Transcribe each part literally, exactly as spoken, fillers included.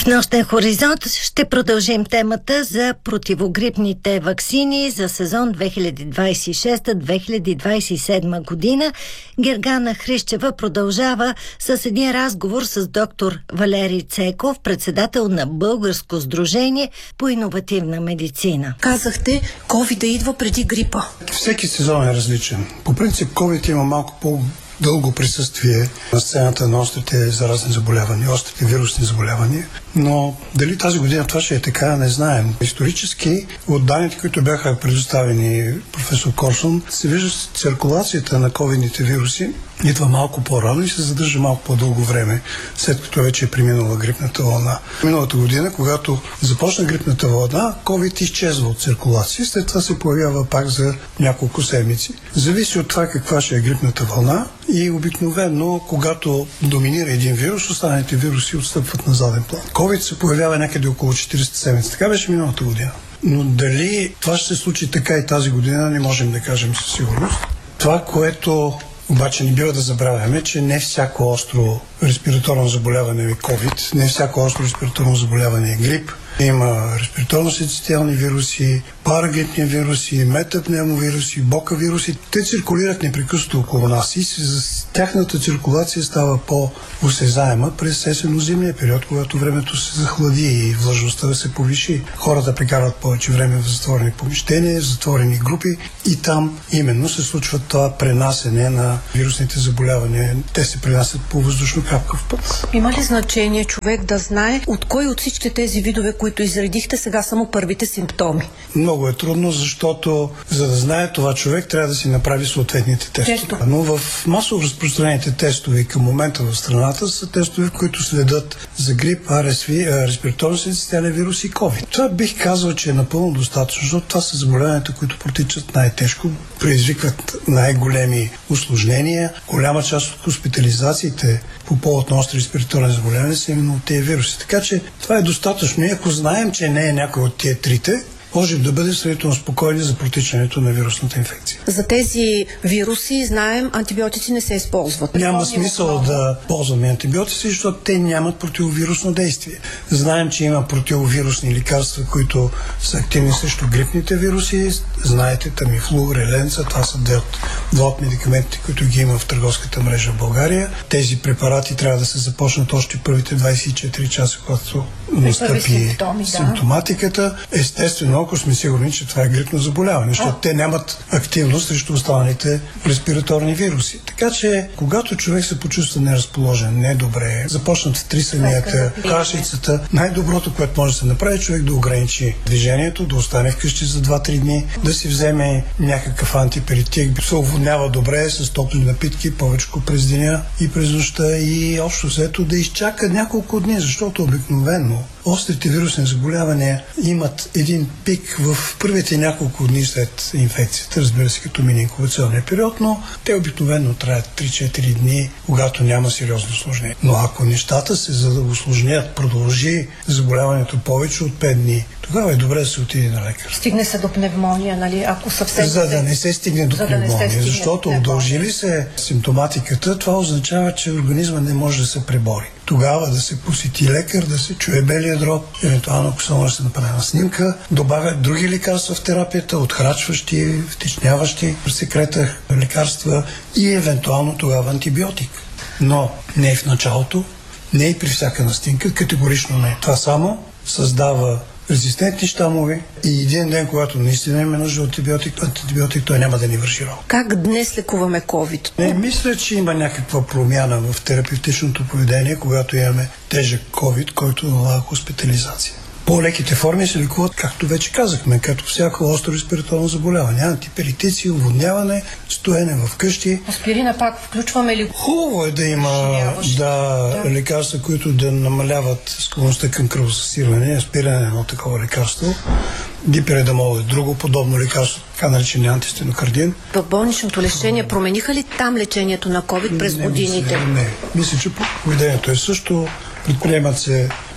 В Нощен хоризонт ще продължим темата за противогрипните ваксини за сезон две хиляди двадесет и шеста - две хиляди двадесет и седма година. Гергана Хрищева продължава с един разговор с доктор Валерий Цеков, председател на Българско сдружение по иновативна медицина. Казахте, ковид да идва преди грипа. Всеки сезон е различен. По принцип ковид има малко по дълго присъствие на сцената на острите заразни заболявания, острите вирусни заболявания. Но дали тази година това ще е така, не знаем. Исторически, от данните, които бяха предоставени професор Корсун, се вижда циркулацията на ковидните вируси идва малко по-рано и се задържа малко по-дълго време, след като вече е преминала грипната вълна. Миналата година, когато започна грипната вълна, ковид изчезва от циркулация, след това се появява пак за няколко седмици. Зависи от това каква ще е грипната вълна и обикновено, когато доминира един вирус, останалите вируси отстъпват на заден план. Ковид се появява някъде около четиридесет седмици. Така беше миналата година. Но дали това ще се случи така и тази година, не можем да кажем със сигурност. Това, което обаче не бива да забравяме, че не всяко остро респираторно заболяване е ковид, не всяко остро респираторно заболяване е грип. Има респираторно-синцитиални вируси, парагрипни вируси, метапневмовируси, бока вируси. Те циркулират непрекъснато около нас и с тяхната циркулация става по-осезаема през есенно-зимния период, когато времето се захлади и влажността се повиши. Хората прекарват повече време в затворени помещения, в затворени групи и там именно се случва това пренасене на вирусните заболявания. Те се пренасят по въздушно-капкав път. Има ли значение човек да знае от кой от всички тези видове, които изредихте, сега само първите симптоми? Много е трудно, защото за да знае това човек, трябва да си направи съответните тестове. Тесто. Но в масово разпространените тестове към момента в страната са тестове, в които следят за грип, ар ес ви, респираторно-синцитиален вирус и ковид. Това бих казал, че е напълно достатъчно, защото това са заболяванията, които протичат най-тежко, предизвикват най-големи усложнения. Голяма част от хоспитализациите по повод на остри респираторни заболявания са именно от тези вируси. Така че това е достатъчно. И ако знаем, че не е някой от тия трите, може да бъде сравнително спокойни за протичането на вирусната инфекция. За тези вируси, знаем, антибиотици не се използват. Няма смисъл да ползваме антибиотици, защото те нямат противовирусно действие. Знаем, че има противовирусни лекарства, които са активни срещу грипните вируси. Знаете, Тамифлу, Реленца, това са две от, два от медикаментите, които ги има в търговската мрежа в България. Тези препарати трябва да се започнат още първите двадесет и четири часа, когато настъпи симптоми, симптоматиката. Да. Естествено, ако сме сигурни, че това е грипно заболяване, защото те нямат активност срещу останалите респираторни вируси. Така че, когато човек се почувства неразположен, недобре, започнат трисанията, кашицата, най-доброто, което може да се направи, човек да ограничи движението, да остане вкъщи за два-три дни, да си вземе някакъв антиперитик, се уводнява добре с топли напитки, повече през деня и през нощта и общо взето да изчака няколко дни, защото обикновено острите вирусни заболявания имат един пик в първите няколко дни след инфекцията, разбира се, като мини инкубационния период, но те обикновено траят три-четири дни, когато няма сериозно усложнение. Но ако нещата се за да усложнят, продължи заболяването повече от пет дни, тогава е добре да се отиде на лекар. Стигне се до пневмония, нали? Ако съвсем... За да не се стигне до пневмония, стигне защото удължили се симптоматиката, това означава, че организма не може да се пребори. Тогава да се посети лекар, да се чуе белия дроб, евентуално ако се може да се направи снимка, добавят други лекарства в терапията, отхрачващи, втечняващи секрета лекарства и евентуално тогава антибиотик. Но не е в началото, не и при всяка настинка, категорично не. Това само създава резистентни щамове и един ден, когато наистина има нужда от антибиотик, антибиотик той няма да ни върши работа. Как днес лекуваме ковид? Не, мисля, че има някаква промяна в терапевтичното поведение, когато имаме тежък ковид, който налага хоспитализация. По-леките форми се лекуват, както вече казахме, като всяко остро респираторно заболяване. Антиперитици, уводняване, стоене в къщи. Аспирина пак включваме ли? Хубаво е да има да, да. лекарства, които да намаляват склонността към кръвосъсиране. Аспирин е едно такова лекарство. Дипиредамол е друго подобно лекарство, така наречен антистенокардин. В болничното лечение промениха ли там лечението на ковид през не, годините? Мисля, не. Мисля, че поведението е също. Предприемат се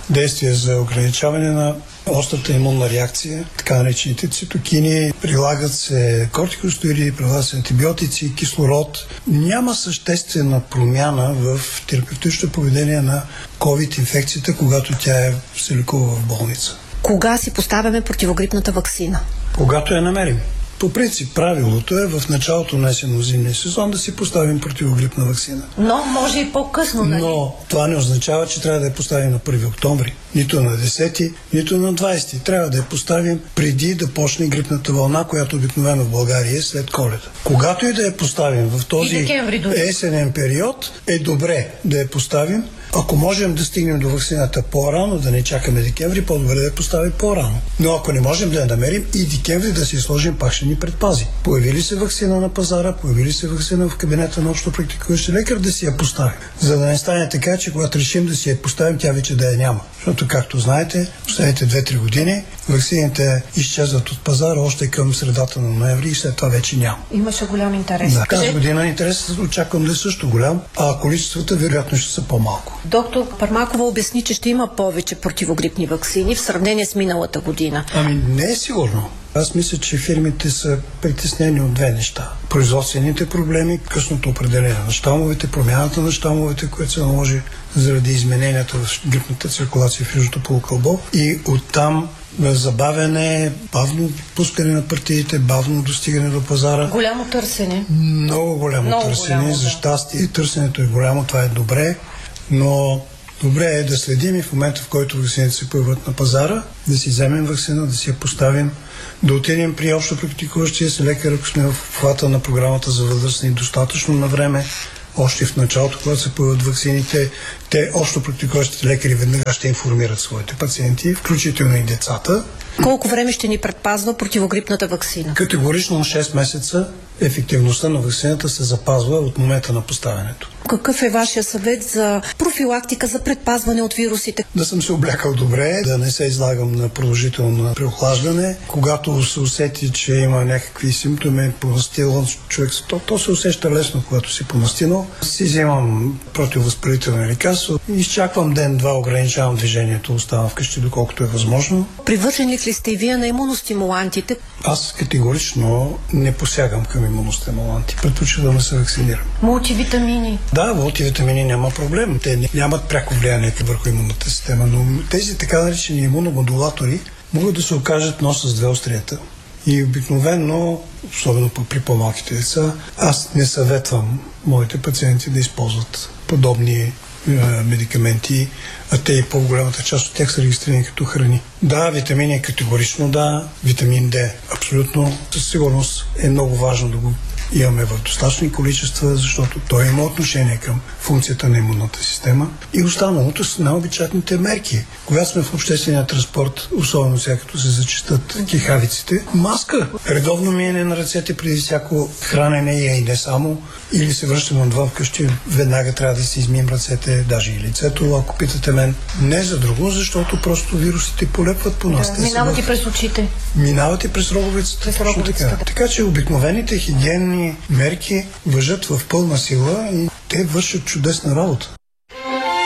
действия за ограничаване на острата имунна реакция, така наречените цитокини, прилагат се кортикостероиди, прилагат се антибиотици, кислород. Няма съществена промяна в терапевтичното поведение на ковид-инфекцията, когато тя е се лекува в болница. Кога си поставяме противогрипната ваксина? Когато я намерим. По принцип, правилото е в началото на есенно-зимния сезон да си поставим противогрипна ваксина. Но може и по-късно, нали? Но това не означава, че трябва да я поставим на първи октомври, нито на десети, нито на двадесети. Трябва да я поставим преди да почне грипната вълна, която обикновено в България е след Коледа. Когато и да я поставим в този есенен период, е добре да я поставим. Ако можем да стигнем до ваксината по-рано, да не чакаме декември, по-добре да я поставим по-рано. Но ако не можем да я намерим и декември да си сложим, пак ще ни предпази. Появи се ваксина на пазара, появи се ваксина в кабинета на общо практикуващ лекар, да си я поставим. За да не стане така, че когато решим да си я поставим, тя вече да я няма. Защото, както знаете, последните две-три години ваксините изчезват от пазара още към средата на ноември и след това вече няма. Имаше голям интерес. Да, тази година интересът очаквам да е също голям, а количествата вероятно ще са по-малко. Доктор Пармакова обясни, че ще има повече противогрипни ваксини в сравнение с миналата година. Ами не е сигурно. Аз мисля, че фирмите са притеснени от две неща. Производствените проблеми, късното определение на щамовете, промяната на щамовете, което се наложи заради измененията в грипната циркулация в южното полукълбо, и оттам забавяне, бавно пускане на партиите, бавно достигане до пазара. Голямо търсене. Много голямо Много търсене. голямо, за да. щастие. Търсенето е голямо, това е добре, но добре е да следим и в момента, в който ваксините се появят на пазара, да си вземем ваксина, да си я поставим, да отидем при общо практикуващия се лекар, ако сме в обхвата на програмата за възрастни достатъчно на време, още в началото, когато се появят ваксините, те общо практикуващите лекари веднага ще информират своите пациенти, включително и децата. Колко време ще ни предпазва противогрипната ваксина? Категорично шест месеца ефективността на ваксината се запазва от момента на поставянето. Какъв е вашия съвет за профилактика, за предпазване от вирусите? Да съм се облякал добре, да не се излагам на продължително преохлаждане. Когато се усети, че има някакви симптоми, понастил човек, то, то се усеща лесно, когато си понастинал. Си вземам противовъзпалителни лекарства, изчаквам ден-два, ограничавам движението, оставам вкъщи, доколкото е възможно. Привърженик ли сте и вие на имуностимулантите? Аз категорично не посягам към имуностимуланти. Предпочитам да се вакцинирам. Мултивитамини? Да, мултивитамини няма проблем. Те нямат пряко влияние върху имунната система, но тези така наречени имуномодулатори могат да се окажат нос с две острията. И обикновено, особено при по-малките деца, аз не съветвам моите пациенти да използват подобни е, медикаменти, а те и по-голямата част от тях са регистрирани като храни. Да, витамини категорично да, витамин Д абсолютно със сигурност е много важно да го имаме в достатъчни количества, защото той има отношение към функцията на имунната система. И останалото са най-обичайните мерки. Когато сме в обществения транспорт, особено сега като се зачистят кихавиците, маска, редовно миене на ръцете преди всяко хранене и не само, или се връщаме отвън вкъщи, веднага трябва да си измием ръцете, даже и лицето, ако питате мен. Не за друго, защото просто вирусите полепват по нас. Да, минават и през очите. Минават и през роговицата. През роговицата, така. да. така че обикновените хигиенни мерки важат в пълна сила и те вършат чудесна работа.